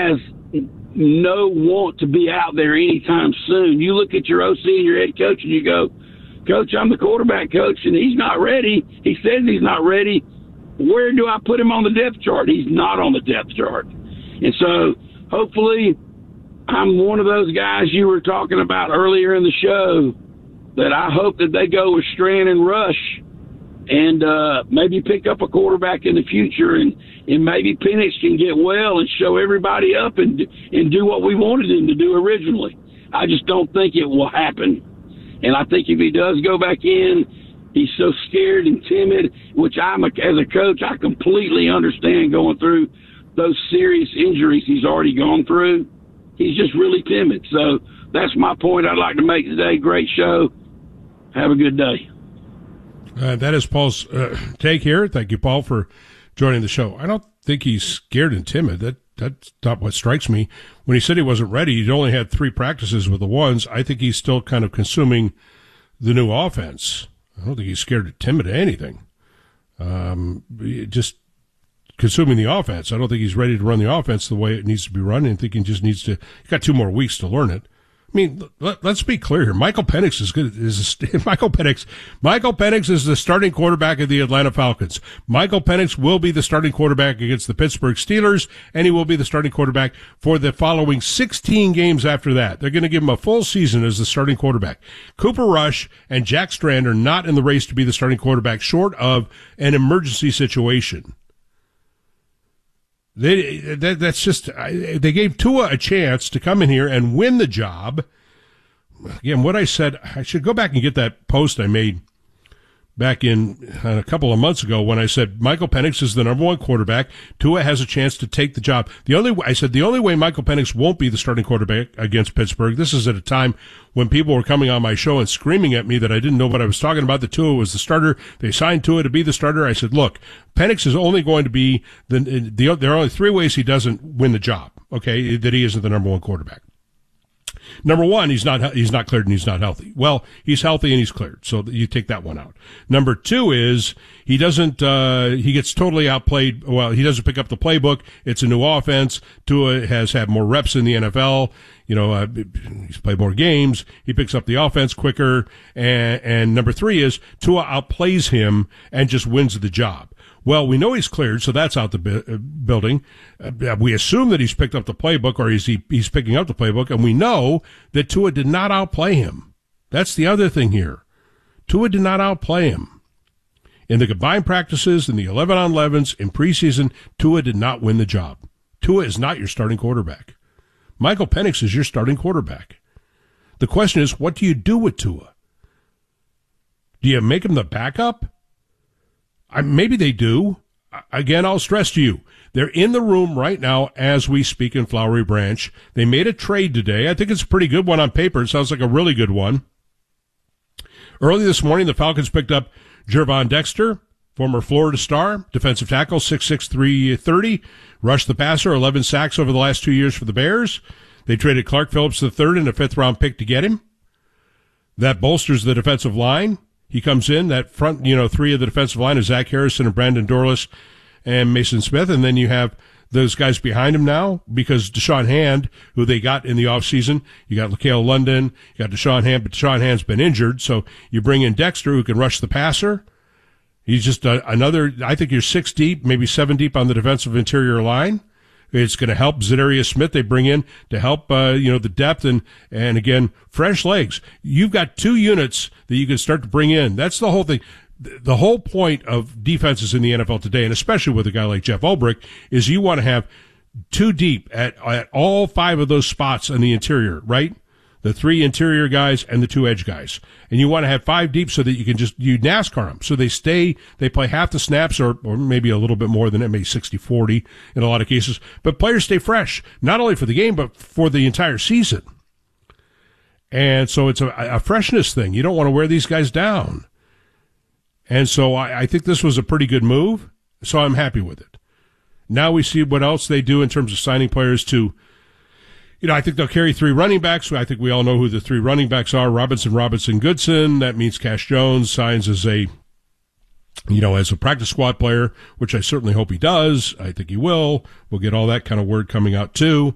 has no want to be out there anytime soon. You look at your OC and your head coach and you go, Coach, I'm the quarterback coach, and he's not ready. He says he's not ready. Where do I put him on the depth chart? He's not on the depth chart. And so hopefully I'm one of those guys you were talking about earlier in the show that I hope that they go with Strand and Rush and maybe pick up a quarterback in the future, and maybe Penix can get well and show everybody up and do what we wanted him to do originally. I just don't think it will happen. And I think if he does go back in, he's so scared and timid, which as a coach, I completely understand going through those serious injuries he's already gone through. He's just really timid. So that's my point I'd like to make today. Great show. Have a good day. That is Paul's take here. Thank you, Paul, for joining the show. I don't think he's scared and timid. That's not what strikes me. When he said he wasn't ready, he'd only had 3 practices with the ones. I think he's still kind of consuming the new offense. I don't think he's scared or timid of anything. Just consuming the offense. I don't think he's ready to run the offense the way it needs to be run. I think he just needs to. He's got 2 more weeks to learn it. I mean, let's be clear here. Michael Penix Michael Penix is the starting quarterback of the Atlanta Falcons. Michael Penix will be the starting quarterback against the Pittsburgh Steelers, and he will be the starting quarterback for the following 16 games after that. They're going to give him a full season as the starting quarterback. Cooper Rush and Jack Strand are not in the race to be the starting quarterback short of an emergency situation. That's just, they gave Tua a chance to come in here and win the job. Again, what I said, I should go back and get that post I made back in a couple of months ago when I said Michael Penix is the number 1 quarterback. Tua has a chance to take the job. The only way Michael Penix won't be the starting quarterback against Pittsburgh, this is at a time when people were coming on my show and screaming at me that I didn't know what I was talking about, that Tua was the starter. They signed Tua to be the starter. I said, look, Penix is only going to be there are only 3 ways he doesn't win the job, okay, that he isn't the number 1 quarterback. Number 1, he's not cleared and he's not healthy. Well, he's healthy and he's cleared, so you take that one out. Number 2 is he gets totally outplayed. Well, he doesn't pick up the playbook. It's a new offense. Tua has had more reps in the NFL. He's played more games. He picks up the offense quicker. And number 3 is Tua outplays him and just wins the job. Well, we know he's cleared, so that's out the building. We assume that he's picked up the playbook, or he's picking up the playbook, and we know that Tua did not outplay him. That's the other thing here. Tua did not outplay him. In the combined practices, in the 11-on-11s, in preseason, Tua did not win the job. Tua is not your starting quarterback. Michael Penix is your starting quarterback. The question is, what do you do with Tua? Do you make him the backup? Maybe they do. Again, I'll stress to you, they're in the room right now as we speak in Flowery Branch. They made a trade today. I think it's a pretty good one on paper. It sounds like a really good one. Early this morning, the Falcons picked up Gervon Dexter, former Florida star, defensive tackle, 6'6", 330, rushed the passer, 11 sacks over the last 2 years for the Bears. They traded Clark Phillips III and a 5th-round pick to get him. That bolsters the defensive line. He comes in, that front, 3 of the defensive line is Zach Harrison and Brandon Dorlus and Mason Smith, and then you have those guys behind him now because Deshaun Hand, who they got in the offseason, you got LaCale London, you got Deshaun Hand, but Deshaun Hand's been injured, so you bring in Dexter, who can rush the passer. He's just another, I think you're 6 deep, maybe 7 deep on the defensive interior line. It's going to help Zadarius Smith. They bring in to help, the depth and again, fresh legs. You've got 2 units that you can start to bring in. That's the whole thing. The whole point of defenses in the NFL today, and especially with a guy like Jeff Ulbrich, is you want to have 2 deep at all 5 of those spots on the interior, right? The 3 interior guys and the 2 edge guys. And you want to have 5 deep so that you can you NASCAR them. So they play half the snaps or maybe a little bit more than that, maybe 60-40 in a lot of cases. But players stay fresh, not only for the game, but for the entire season. And so it's a freshness thing. You don't want to wear these guys down. And so I think this was a pretty good move. So I'm happy with it. Now we see what else they do in terms of signing players to, I think they'll carry 3 running backs. I think we all know who the 3 running backs are. Robinson, Goodson. That means Cash Jones signs as a practice squad player, which I certainly hope he does. I think he will. We'll get all that kind of word coming out too.